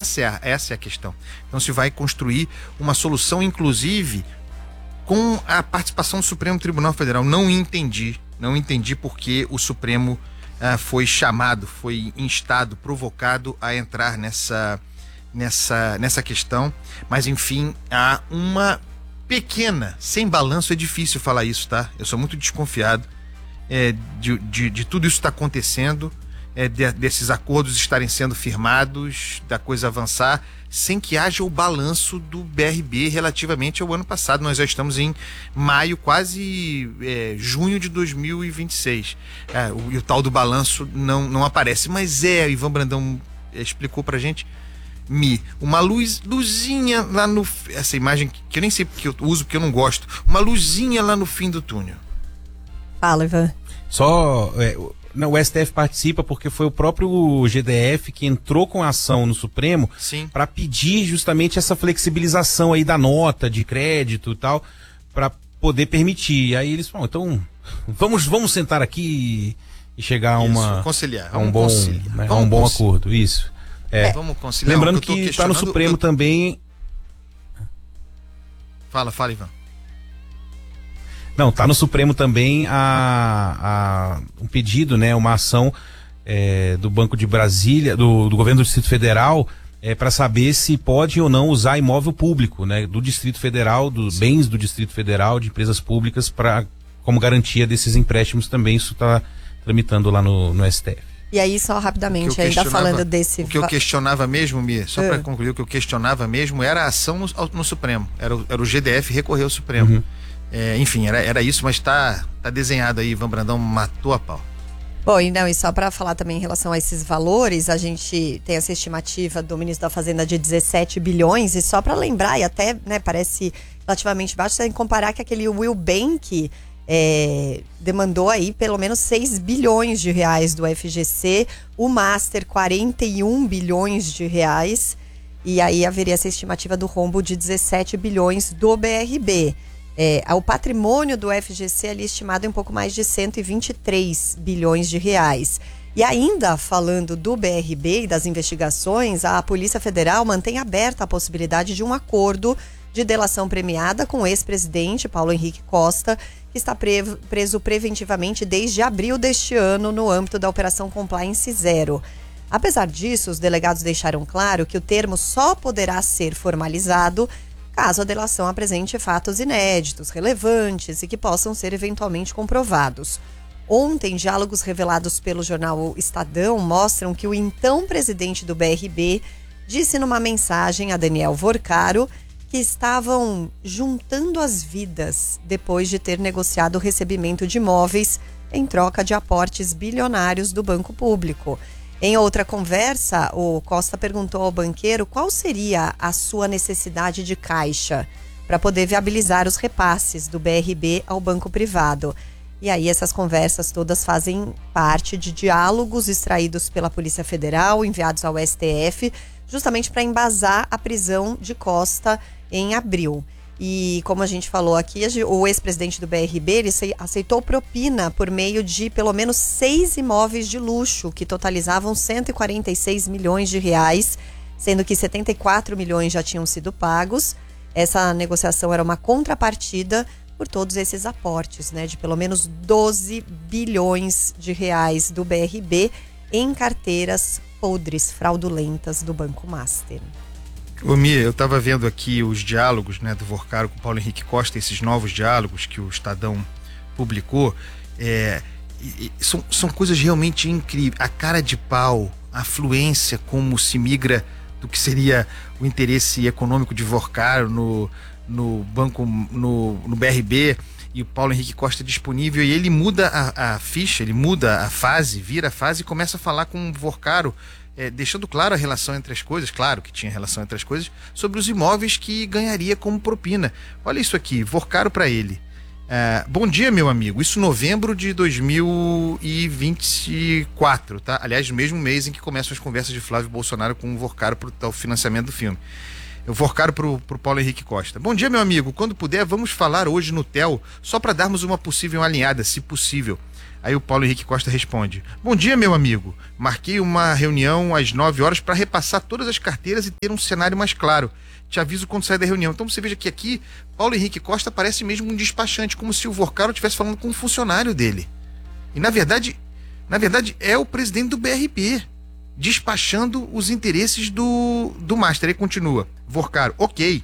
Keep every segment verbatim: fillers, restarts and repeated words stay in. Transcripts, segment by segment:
Essa é a, essa é a questão. Então se vai construir uma solução, inclusive, com a participação do Supremo Tribunal Federal. Não entendi, não entendi porque o Supremo ah, foi chamado, foi instado, provocado a entrar nessa, nessa, nessa questão, mas enfim, há uma pequena, sem balanço, é difícil falar isso, tá? Eu sou muito desconfiado é, de, de, de tudo isso que está acontecendo, é, de, desses acordos estarem sendo firmados, da coisa avançar, sem que haja o balanço do B R B relativamente ao ano passado. Nós já estamos em maio, quase é, junho de dois mil e vinte e seis. É, o, e o tal do balanço não, não aparece. Mas é, o Ivan Brandão explicou pra gente, Mi, uma luz, luzinha lá no... Essa imagem que, que eu nem sei porque eu uso, porque eu não gosto. Uma luzinha lá no fim do túnel. Fala, Ivan. Só... É, Não, o S T F participa porque foi o próprio G D F que entrou com a ação no Supremo para pedir justamente essa flexibilização aí da nota de crédito e tal, para poder permitir. Aí eles falam, então vamos, vamos sentar aqui e chegar a uma isso, conciliar, a um bom, conciliar. Né, a um bom conciliar. acordo. Isso. É. É, vamos conciliar. Lembrando que está no Supremo eu... também. Fala, fala, Ivan. Não, está no Supremo também a, a, um pedido, né, uma ação é, do Banco de Brasília, do, do governo do Distrito Federal, é, para saber se pode ou não usar imóvel público, né, do Distrito Federal, dos Sim. bens do Distrito Federal, de empresas públicas, pra, como garantia desses empréstimos também. Isso está tramitando lá no, no S T F. E aí, só rapidamente, ainda falando desse... O que eu questionava mesmo, Mia, só para concluir, o que eu questionava mesmo era a ação no, no Supremo. Era o, era o G D F recorrer ao Supremo. Uhum. É, enfim, era, era isso, mas tá, tá desenhado aí, Ivan Brandão matou a pau. Bom, e, não, e só para falar também em relação a esses valores, a gente tem essa estimativa do ministro da Fazenda de dezessete bilhões, e só para lembrar, e até, né, parece relativamente baixo, sem comparar que aquele Will Bank é, demandou aí pelo menos seis bilhões de reais do F G C, o Master quarenta e um bilhões de reais, e aí haveria essa estimativa do rombo de dezessete bilhões do B R B. É, o patrimônio do F G C ali estimado em um pouco mais de cento e vinte e três bilhões de reais. E ainda falando do B R B e das investigações, a Polícia Federal mantém aberta a possibilidade de um acordo de delação premiada com o ex-presidente Paulo Henrique Costa, que está pre- preso preventivamente desde abril deste ano no âmbito da Operação Compliance Zero. Apesar disso, os delegados deixaram claro que o termo só poderá ser formalizado caso a delação apresente fatos inéditos, relevantes e que possam ser eventualmente comprovados. Ontem, diálogos revelados pelo jornal Estadão mostram que o então presidente do B R B disse numa mensagem a Daniel Vorcaro que estavam juntando as vidas depois de ter negociado o recebimento de imóveis em troca de aportes bilionários do Banco Público. Em outra conversa, o Costa perguntou ao banqueiro qual seria a sua necessidade de caixa para poder viabilizar os repasses do B R B ao banco privado. E aí essas conversas todas fazem parte de diálogos extraídos pela Polícia Federal, enviados ao S T F, justamente para embasar a prisão de Costa em abril. E como a gente falou aqui, o ex-presidente do B R B ele aceitou propina por meio de pelo menos seis imóveis de luxo, que totalizavam cento e quarenta e seis milhões de reais, sendo que setenta e quatro milhões já tinham sido pagos. Essa negociação era uma contrapartida por todos esses aportes, né, de pelo menos doze bilhões de reais do B R B em carteiras podres, fraudulentas do Banco Master. Ô Mia, eu estava vendo aqui os diálogos, né, do Vorcaro com o Paulo Henrique Costa, esses novos diálogos que o Estadão publicou, é, e, e, são, são coisas realmente incríveis. A cara de pau, a fluência como se migra do que seria o interesse econômico de Vorcaro no, no banco, no, no B R B, e o Paulo Henrique Costa disponível, e ele muda a, a ficha, ele muda a fase, vira a fase e começa a falar com o Vorcaro, É, deixando claro a relação entre as coisas, claro que tinha relação entre as coisas, sobre os imóveis que ganharia como propina. Olha isso aqui, Vorcaro para ele. É, bom dia, meu amigo. Isso em novembro de dois mil e vinte e quatro, tá? Aliás, no mesmo mês em que começam as conversas de Flávio Bolsonaro com o Vorcaro para o financiamento do filme. Eu vou caro pro, pro Paulo Henrique Costa. Bom dia, meu amigo. Quando puder, vamos falar hoje no T E L, só para darmos uma possível alinhada, se possível. Aí o Paulo Henrique Costa responde: bom dia, meu amigo. Marquei uma reunião às nove horas para repassar todas as carteiras e ter um cenário mais claro. Te aviso quando sair da reunião. Então você veja que aqui, Paulo Henrique Costa parece mesmo um despachante, como se o Vorcaro estivesse falando com um funcionário dele. E na verdade, na verdade é o presidente do B R B, despachando os interesses do, do Master. Ele continua: Vorcaro, ok.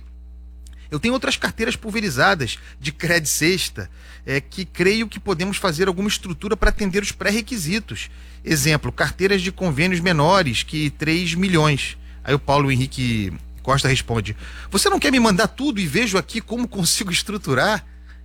Eu tenho outras carteiras pulverizadas de Cred Sexta, é, que creio que podemos fazer alguma estrutura para atender os pré-requisitos. Exemplo, carteiras de convênios menores que três milhões. Aí o Paulo Henrique Costa responde: você não quer me mandar tudo e vejo aqui como consigo estruturar?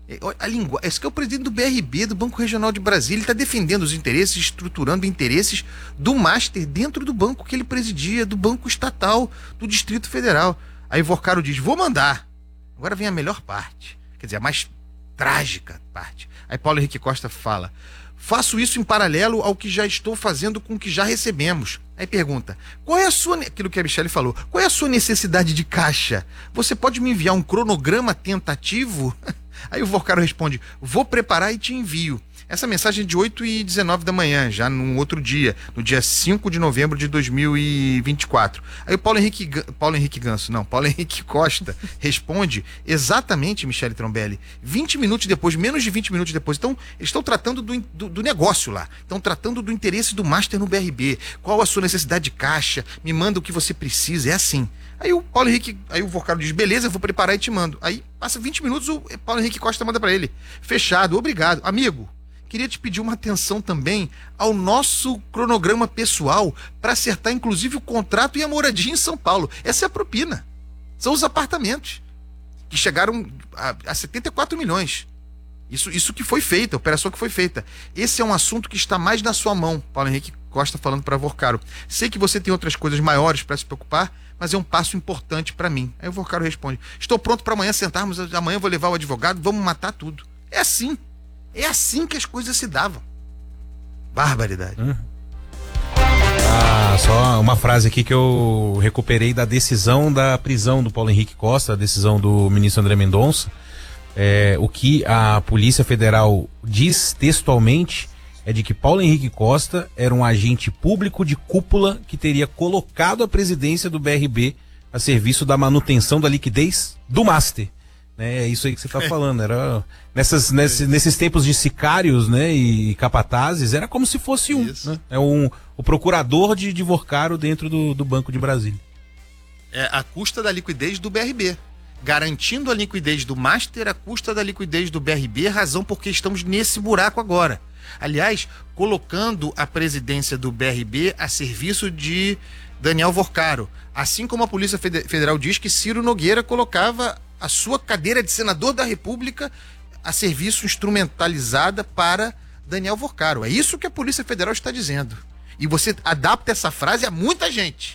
A língua, esse que é o presidente do B R B, do Banco Regional de Brasília. Ele está defendendo os interesses, estruturando interesses do Master dentro do banco que ele presidia, do Banco Estatal do Distrito Federal. Aí Vorcaro diz: vou mandar. Agora vem a melhor parte, quer dizer, a mais trágica parte. Aí Paulo Henrique Costa fala: faço isso em paralelo ao que já estou fazendo com o que já recebemos. Aí pergunta: qual é a sua, aquilo que a Michele falou, qual é a sua necessidade de caixa? Você pode me enviar um cronograma tentativo? Aí o Vorcaro responde: vou preparar e te envio. Essa mensagem é de oito e dezenove da manhã, já num outro dia, no dia cinco de novembro de dois mil e vinte e quatro. Aí o Paulo Henrique, Paulo Henrique Ganso, não, Paulo Henrique Costa responde exatamente, Michele Trombelli, vinte minutos depois, menos de vinte minutos depois. Então, eles estão tratando do, do, do negócio lá, estão tratando do interesse do Master no B R B. Qual a sua necessidade de caixa? Me manda o que você precisa, é assim. Aí o Paulo Henrique, aí o Vorcaro diz: beleza, eu vou preparar e te mando. Aí passa vinte minutos, o Paulo Henrique Costa manda para ele: fechado, obrigado. Amigo, queria te pedir uma atenção também ao nosso cronograma pessoal para acertar inclusive o contrato e a moradia em São Paulo. Essa é a propina. São os apartamentos que chegaram a, a setenta e quatro milhões. Isso, isso que foi feita, a operação que foi feita. Esse é um assunto que está mais na sua mão, Paulo Henrique Costa falando para Vorcaro. Sei que você tem outras coisas maiores para se preocupar, mas é um passo importante para mim. Aí o Vorcaro responde: estou pronto para amanhã sentarmos, amanhã vou levar o advogado, vamos matar tudo. É assim. É assim que as coisas se davam. Barbaridade. Hum. Ah, só uma frase aqui que eu recuperei da decisão da prisão do Paulo Henrique Costa, a decisão do ministro André Mendonça. É, o que a Polícia Federal diz textualmente é de que Paulo Henrique Costa era um agente público de cúpula que teria colocado a presidência do B R B a serviço da manutenção da liquidez do Master. É isso aí que você está falando. Era nessas, nesses, nesses tempos de sicários, né, e capatazes, era como se fosse um, né? É um o procurador de, de Vorcaro dentro do, do Banco de Brasília. É a custa da liquidez do B R B, garantindo a liquidez do Master à custa da liquidez do B R B, razão porque estamos nesse buraco agora. Aliás, colocando a presidência do B R B a serviço de Daniel Vorcaro, assim como a Polícia Federal diz que Ciro Nogueira colocava a sua cadeira de senador da República a serviço instrumentalizada para Daniel Vorcaro. É isso que a Polícia Federal está dizendo. E você adapta essa frase a muita gente.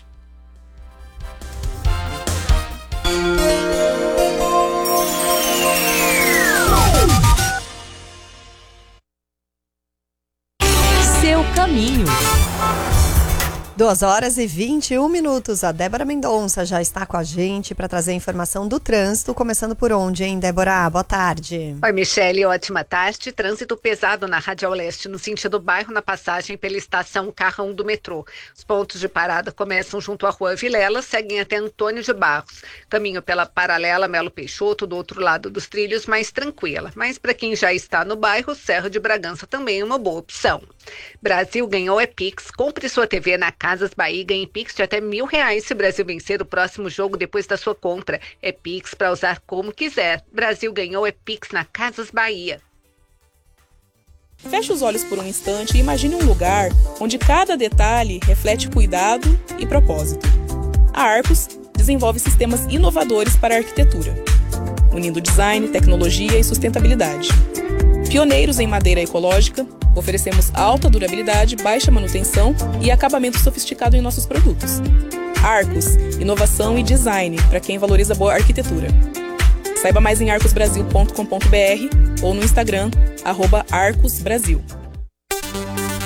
Seu caminho. duas horas e vinte e um minutos. A Débora Mendonça já está com a gente para trazer informação do trânsito, começando por onde, hein, Débora? Boa tarde. Oi, Michele, ótima tarde. Trânsito pesado na Radial Leste, no sentido bairro, na passagem pela estação Carrão do metrô. Os pontos de parada começam junto à Rua Vilela, seguem até Antônio de Barros. Caminho pela paralela Melo Peixoto, do outro lado dos trilhos, mais tranquila. Mas para quem já está no bairro, Serra de Bragança também é uma boa opção. Brasil ganhou é Pix. Compre sua T V na Casas Bahia e ganhe Pix de até mil reais se o Brasil vencer o próximo jogo depois da sua compra. É Pix para usar como quiser. Brasil ganhou é Pix na Casas Bahia. Feche os olhos por um instante e imagine um lugar onde cada detalhe reflete cuidado e propósito. A Arcos desenvolve sistemas inovadores para a arquitetura, unindo design, tecnologia e sustentabilidade. Pioneiros em madeira ecológica, oferecemos alta durabilidade, baixa manutenção e acabamento sofisticado em nossos produtos. Arcos, inovação e design para quem valoriza boa arquitetura. Saiba mais em arcos brasil ponto com ponto b r ou no Instagram, arroba arcosbrasil.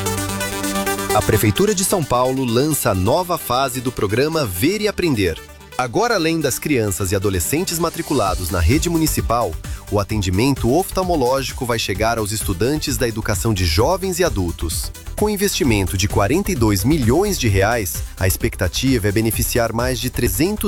A Prefeitura de São Paulo lança a nova fase do programa Ver e Aprender. Agora, além das crianças e adolescentes matriculados na rede municipal, o atendimento oftalmológico vai chegar aos estudantes da educação de jovens e adultos. Com investimento de quarenta e dois milhões de reais, a expectativa é beneficiar mais de trezentos